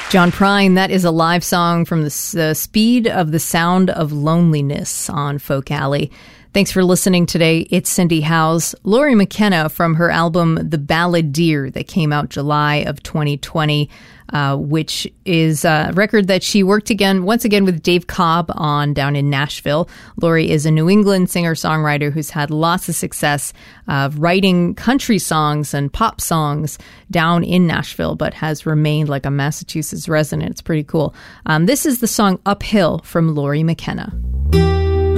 John Prine, that is a live song from the Speed of the Sound of Loneliness on Folk Alley. Thanks for listening today. It's Cindy Howes. Lori McKenna from her album The Balladeer that came out July of 2020, which is a record that she worked once again with Dave Cobb on down in Nashville. Lori is a New England singer-songwriter who's had lots of success writing country songs and pop songs down in Nashville, but has remained like a Massachusetts resident. It's pretty cool. This is the song Uphill from Lori McKenna.